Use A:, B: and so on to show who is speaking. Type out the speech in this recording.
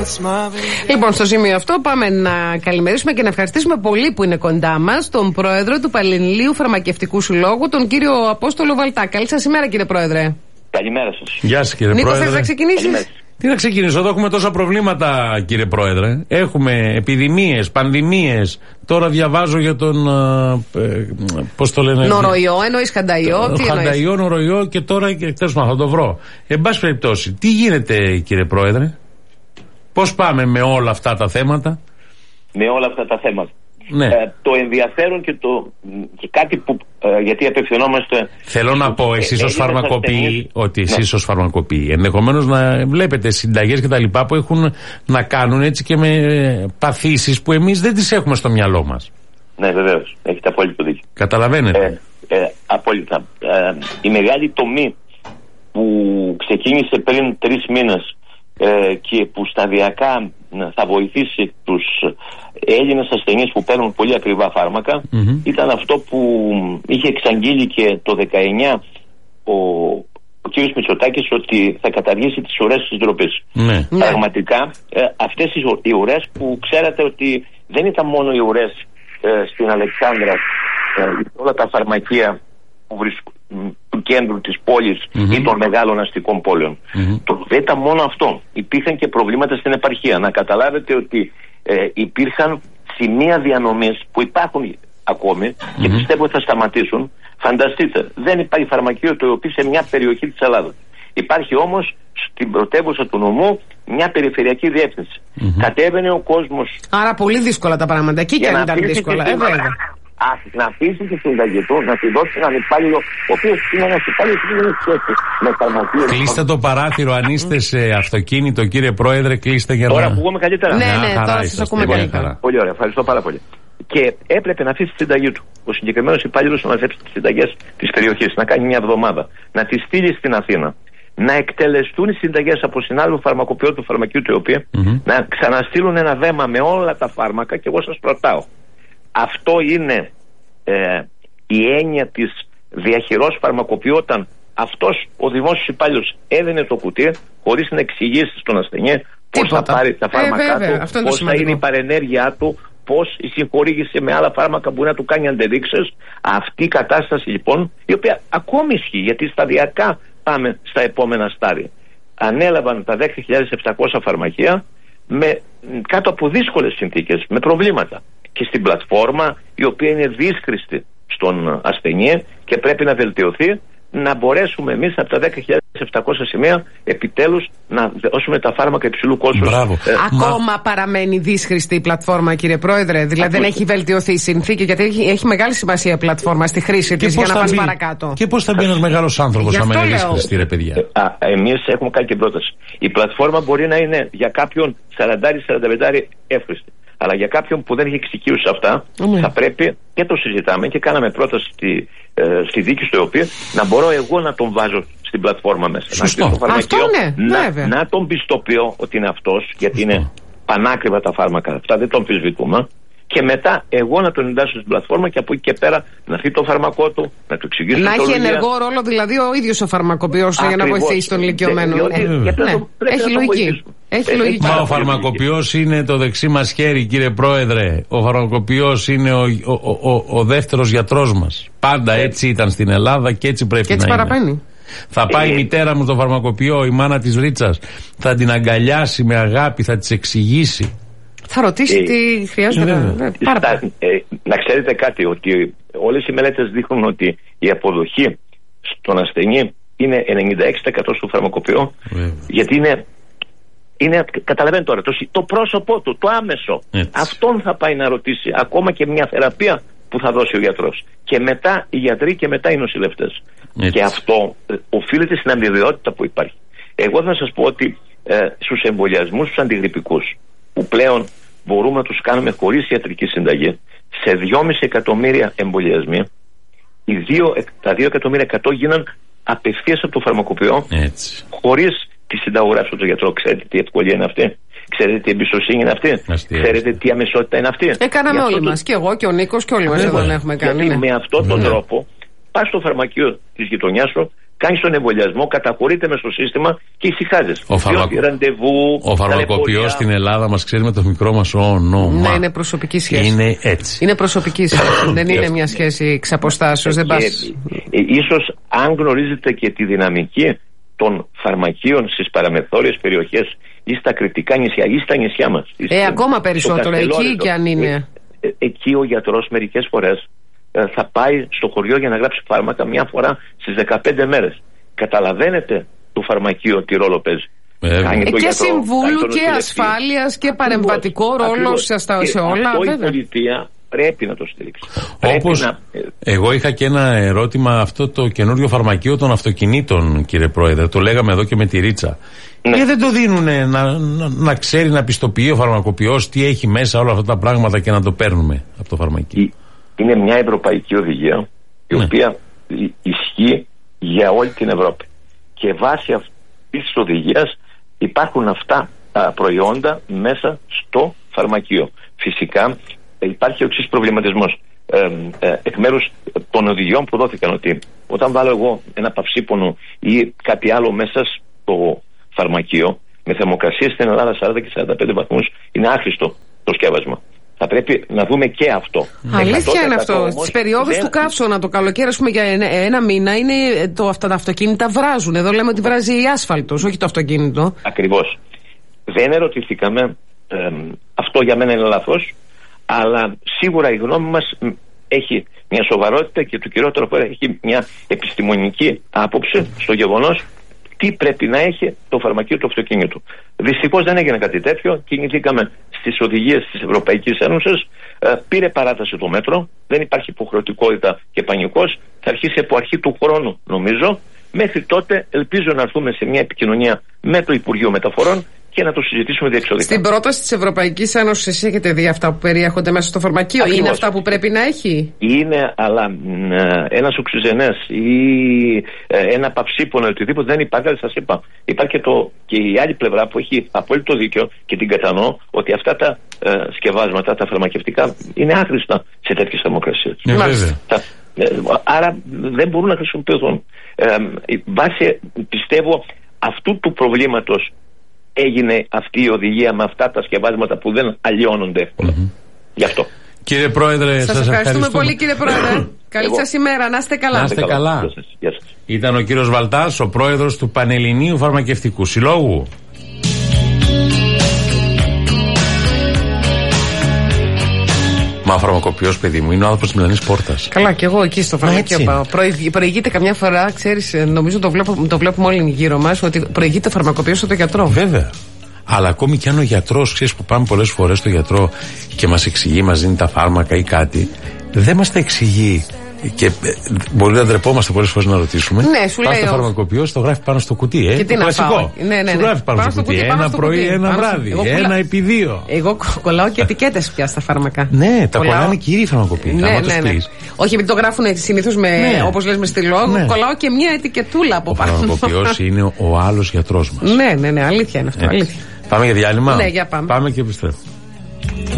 A: Λοιπόν, στο σημείο αυτό πάμε να καλημερίσουμε και να ευχαριστήσουμε πολύ που είναι κοντά μας τον πρόεδρο του Πανελληνίου Φαρμακευτικού Συλλόγου, τον κύριο Απόστολο Βαλτά. Καλή σας ημέρα, κύριε πρόεδρε.
B: Καλημέρα σας.
C: Γεια σας, κύριε
A: Νίκο,
C: πρόεδρε.
A: θες να ξεκινήσεις?
C: Τι να ξεκινήσω, εδώ έχουμε τόσα προβλήματα, κύριε πρόεδρε. Έχουμε επιδημίες, πανδημίες. Τώρα διαβάζω για τον. Πώς το λένε.
A: Νοροϊό, εννοείς χανταϊό.
C: Χανταϊό, νοροϊό και τώρα. Τέλος πάντων, θα το βρω. Εν πάση περιπτώσει, τι γίνεται, κύριε πρόεδρε? Πώς πάμε με όλα αυτά τα θέματα?
B: Με όλα αυτά τα θέματα.
C: Ναι.
B: Το ενδιαφέρον και κάτι που. Γιατί απευθυνόμαστε.
C: Θέλω να πω, εσείς ως φαρμακοποιοί, ότι εσείς ως φαρμακοποιοί ενδεχομένως να βλέπετε συνταγές και τα λοιπά που έχουν να κάνουν έτσι και με παθήσεις που εμείς δεν τις έχουμε στο μυαλό μας.
B: Ναι, βεβαίως. Έχετε απόλυτο δίκιο.
C: Καταλαβαίνετε.
B: Απόλυτα. Η μεγάλη τομή που ξεκίνησε πριν 3 μήνες και που σταδιακά θα βοηθήσει τους Έλληνες ασθενείς που παίρνουν πολύ ακριβά φάρμακα, ήταν αυτό που είχε εξαγγείλει και το 19 ο κύριος Μητσοτάκης, ότι θα καταργήσει τις ουρές της ντροπής.
C: Ναι.
B: Πραγματικά αυτές οι ουρές που ξέρατε ότι δεν ήταν μόνο οι ουρές στην Αλεξάνδρα, όλα τα φαρμακεία του κέντρου της πόλης ή των μεγάλων αστικών πόλεων. Δεν ήταν μόνο αυτό. Υπήρχαν και προβλήματα στην επαρχία. Να καταλάβετε ότι υπήρχαν σημεία διανομής που υπάρχουν ακόμη και πιστεύω ότι θα σταματήσουν. Φανταστείτε, δεν υπάρχει φαρμακείο το οποίο σε μια περιοχή της Ελλάδας. Υπάρχει όμως στην πρωτεύουσα του νομού μια περιφερειακή διεύθυνση. Κατέβαινε ο κόσμος.
A: Άρα πολύ δύσκολα τα πράγματα. Εκεί και αν ήταν δύσκολα.
B: Να αφήσει τη συνταγή του, να τη δώσει έναν υπάλληλο, ο οποίος είναι ένας υπάλληλος που δεν έχει σχέση με φαρμακείο.
C: Κλείστε το παράθυρο, αν είστε σε αυτοκίνητο, κύριε πρόεδρε, κλείστε για να.
B: Τώρα ακούγομαι καλύτερα.
A: Ναι, τώρα σας ακούμε καλύτερα.
B: Πολύ ωραία, ευχαριστώ πάρα πολύ. Και έπρεπε να αφήσει τη συνταγή του. Ο συγκεκριμένος υπάλληλος να μαζέψει τις συνταγές της περιοχής, να κάνει μια εβδομάδα, να τις στείλει στην Αθήνα, να εκτελεστούν οι συνταγές από συνάλληλο φαρμακοποιό του φαρμακείου του ΕΟΠΗ, να ξαναστείλουν ένα δέμα με όλα τα φάρμακα. Και εγώ σας ρωτάω, αυτό είναι η έννοια της διαχειρός φαρμακοποιού, όταν αυτός ο δημόσιος υπάλληλος έδινε το κουτί χωρίς να εξηγήσει στον ασθενή πώς θα πάρει τα φάρμακά του, πώς θα είναι η παρενέργειά του, πώς η συγχορήγηση με άλλα φάρμακα μπορεί να του κάνει αντεδείξεις. Αυτή η κατάσταση λοιπόν, η οποία ακόμη ισχύει, γιατί σταδιακά πάμε στα επόμενα στάδια. Ανέλαβαν τα 10.700 φαρμακεία κάτω από δύσκολες συνθήκες, με προβλήματα. Και στην πλατφόρμα, η οποία είναι δύσχρηστη στον ασθενή και πρέπει να βελτιωθεί, να μπορέσουμε εμείς από τα 10.700 σημεία επιτέλους να δώσουμε τα φάρμακα υψηλού κόστους.
A: Ακόμα παραμένει δύσχρηστη η πλατφόρμα, κύριε πρόεδρε? Δηλαδή δεν έχει βελτιωθεί η συνθήκη? Γιατί έχει μεγάλη σημασία η πλατφόρμα στη χρήση της για να πας παρακάτω.
C: Και πώς θα μπει ένας μεγάλος άνθρωπος άμα είναι δύσχρηστη, ρε παιδιά?
B: Εμείς έχουμε κάνει και πρόταση. Η πλατφόρμα μπορεί να είναι για κάποιον 40-45 εύχρηστη. Αλλά για κάποιον που δεν έχει εξοικείωση σε αυτά, θα πρέπει, και το συζητάμε και κάναμε πρόταση στη δίκη στο οποίο, να μπορώ εγώ να τον βάζω στην πλατφόρμα μέσα.
C: Σωστό.
A: Αυτό
B: να τον πιστοποιώ ότι είναι αυτός, γιατί είναι πανάκριβα τα φάρμακα αυτά, δεν τον αμφισβητούμε. Και μετά εγώ να τον εντάσσω στην πλατφόρμα και από εκεί και πέρα να δει το φάρμακό του, να του εξηγήσω.
A: Να έχει ενεργό ρόλο δηλαδή ο ίδιος ο φαρμακοποιός για να βοηθήσει τον ηλικιωμένο. Έχει λογική.
C: Μα ο φαρμακοποιός είναι το δεξί μας χέρι, κύριε πρόεδρε. Ο φαρμακοποιός είναι ο δεύτερος γιατρός μας. Πάντα έτσι ήταν στην Ελλάδα και έτσι πρέπει να είναι.
A: Και έτσι παραπαίνει.
C: Θα πάει η μητέρα μου στο φαρμακοποιό, η μάνα της Ρίτσας, θα την αγκαλιάσει με αγάπη, θα της εξηγήσει.
A: Θα ρωτήσει τι χρειάζεται
B: να ξέρετε κάτι, ότι όλες οι μελέτες δείχνουν ότι η αποδοχή στον ασθενή είναι 96% στο φαρμακοποιό, γιατί είναι, καταλαβαίνετε τώρα, το πρόσωπό του, το άμεσο. Αυτόν θα πάει να ρωτήσει, ακόμα και μια θεραπεία που θα δώσει ο γιατρός. Και μετά οι γιατροί και μετά οι νοσηλευτές. Και αυτό οφείλεται στην αμοιβαιότητα που υπάρχει. Εγώ θα σας πω ότι στους εμβολιασμούς, στους αντιγρυπικούς, που πλέον μπορούμε να τους κάνουμε χωρίς ιατρική συνταγή, σε 2,5 εκατομμύρια εμβολιασμοί, τα 2.100.000 γίναν απευθείας από το φαρμακοποιό, χωρίς τη συνταγογράφηση του γιατρού. Ξέρετε τι ευκολία είναι αυτή? Ξέρετε τι εμπιστοσύνη είναι αυτή? Ξέρετε τι αμεσότητα είναι αυτή?
A: Κάναμε όλοι μας, και εγώ και ο Νίκος και όλοι μας εδώ έχουμε κάνει.
B: Γιατί με αυτόν τον τρόπο πας στο φαρμακείο της γειτονιάς σου, κάνεις τον εμβολιασμό, καταχωρείται στο σύστημα και ησυχάζεις.
C: Ο φαρμακοποιός στην Ελλάδα μας ξέρει με το μικρό μας όνομα.
A: Ναι, είναι προσωπική σχέση.
C: Είναι έτσι.
A: Είναι προσωπική σχέση. Δεν είναι μια σχέση εξ αποστάσεως.
B: Ίσως αν γνωρίζετε και τη δυναμική των φαρμακείων στις παραμεθόριες περιοχές ή στα κρητικά νησιά ή στα νησιά μας.
A: Ακόμα περισσότερο εκεί και αν είναι.
B: Εκεί ο γιατρός μερικές φορές θα πάει στο χωριό για να γράψει φάρμακα μια φορά στις 15 μέρες. Καταλαβαίνετε το φαρμακείο τι ρόλο παίζει.
A: Και συμβούλου και ασφάλειας και παρεμβατικό ρόλο σε όλα.
B: Αυτό η πολιτεία πρέπει να το στηρίξει.
C: Όπως εγώ είχα και ένα ερώτημα, αυτό το καινούριο φαρμακείο των αυτοκινήτων, κύριε Πρόεδρε, το λέγαμε εδώ και με τη Ρίτσα. Γιατί δεν το δίνουνε να ξέρει, να πιστοποιεί ο φαρμακοποιός τι έχει μέσα όλα αυτά τα πράγματα και να το παίρνουμε από το φαρμακείο.
B: Είναι μια ευρωπαϊκή οδηγία η οποία ισχύει για όλη την Ευρώπη. Και βάσει αυτής της οδηγίας υπάρχουν αυτά τα προϊόντα μέσα στο φαρμακείο. Φυσικά υπάρχει ο εξής προβληματισμός εκ μέρους των οδηγιών που δόθηκαν, ότι όταν βάλω εγώ ένα παυσίπονο ή κάτι άλλο μέσα στο φαρμακείο με θερμοκρασίες στην Ελλάδα 40 και 45 βαθμούς, είναι άχρηστο το σκεύασμα. Θα πρέπει να δούμε και αυτό.
A: Αλήθεια είναι αυτό. Στις περιόδους του καύσωνα το καλοκαίρι, ας πούμε, για ένα μήνα, είναι αυτά τα αυτοκίνητα βράζουν. Εδώ λέμε ότι βράζει η άσφαλτος, όχι το αυτοκίνητο.
B: Ακριβώς. Δεν ερωτηθήκαμε. Αυτό για μένα είναι λάθος. Αλλά σίγουρα η γνώμη μας έχει μια σοβαρότητα και το κυριότερο που έχει μια επιστημονική άποψη στο γεγονός τι πρέπει να έχει το φαρμακείο του αυτοκίνητου. Δυστυχώς δεν έγινε κάτι τέτοιο. Κινηθήκαμε στις οδηγίες της Ευρωπαϊκής Ένωσης. Πήρε παράταση το μέτρο. Δεν υπάρχει υποχρεωτικότητα και πανικός. Θα αρχίσει από αρχή του χρόνου, νομίζω. Μέχρι τότε ελπίζω να έρθουμε σε μια επικοινωνία με το Υπουργείο Μεταφορών και να το συζητήσουμε διεξοδικά.
A: Στην πρόταση της Ευρωπαϊκής Ένωσης, εσείς έχετε δει αυτά που περιέχονται μέσα στο φαρμακείο? Ακριβώς. Είναι αυτά που πρέπει να έχει?
B: Είναι, αλλά ένας οξυζενές ή ένα παυσίπονο, οτιδήποτε δεν υπάρχει. Αλλά σας είπα, υπάρχει και η άλλη πλευρά που έχει απόλυτο δίκιο και την κατανοώ, ότι αυτά τα σκευάσματα, τα φαρμακευτικά, είναι άχρηστα σε τέτοιες θερμοκρασίες. Άρα δεν μπορούν να χρησιμοποιηθούν. Βάσει, πιστεύω, αυτού του προβλήματος έγινε αυτή η οδηγία με αυτά τα σκευάσματα που δεν αλλοιώνονται εύκολα. Γι' αυτό.
C: Κύριε Πρόεδρε, σας ευχαριστούμε
A: πολύ, κύριε Πρόεδρε. Καλή σας ημέρα, να είστε καλά.
C: Να είστε καλά.
B: Γεια σας.
C: Ήταν ο κύριος Βαλτάς, ο πρόεδρος του Πανελληνίου Φαρμακευτικού Συλλόγου. Μα ο φαρμακοποιός, παιδί μου, είναι ο άνθρωπος της Μιλανής Πόρτας.
A: Καλά, και εγώ εκεί στο φαρμακείο πάω. Προηγείται καμιά φορά, ξέρεις, νομίζω το βλέπουμε όλοι γύρω μας, ότι προηγείται ο φαρμακοποιός από τον γιατρό.
C: Βέβαια. Αλλά ακόμη και αν ο γιατρός, ξέρεις, που πάμε πολλές φορές στο γιατρό και μας εξηγεί, μας δίνει τα φάρμακα ή κάτι, δεν μας τα εξηγεί. Και μπορεί να ντρεπόμαστε πολλές φορές να ρωτήσουμε.
A: Ναι, σου
C: πάει
A: λέει.
C: Στο φαρμακοποιός, το γράφει πάνω στο κουτί.
A: Και τι
C: κλασικό.
A: Ναι.
C: Σου γράφει πάνω στο κουτί. Ένα πρωί, ένα βράδυ. Ένα επί δύο.
A: Εγώ κολλάω και ετικέτες πια στα φάρμακα.
C: Ναι, τα κολλάνε και οι φαρμακοποιοί.
A: Ναι. Όχι, επειδή το γράφουν συνήθως όπως λες με στυλό, κολλάω και μια ετικετούλα από πάνω.
C: Ο φαρμακοποιός είναι ο άλλος γιατρός μας.
A: Ναι, αλήθεια είναι αυτό.
C: Πάμε για διάλειμμα.
A: Ναι, για πάμε.
C: Πάμε και επιστρέφουμε.